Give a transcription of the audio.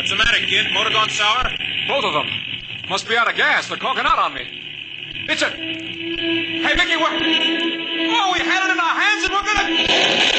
What's the matter, kid? Motor gone sour? Both of them. Must be out of gas. They're conking out on me. It's a... Hey, Mickey, we're... Oh, we had it in our hands and we're gonna...